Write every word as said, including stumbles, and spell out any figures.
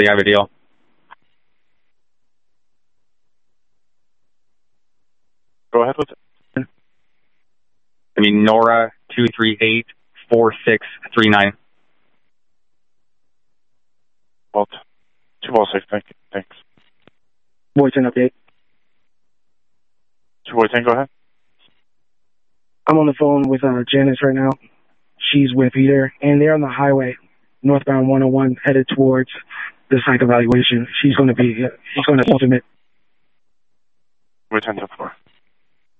you have a deal. Go ahead with it. I mean, Nora two three eight four six three nine. Well, two well six. Thank you. Thanks. Boy ten update. Two boy ten. Go ahead. I'm on the phone with uh, Janice right now. She's with Peter, and they're on the highway, northbound one oh one, headed towards the psych evaluation. She's going to be, she's going to ultimate. Boy ten to four.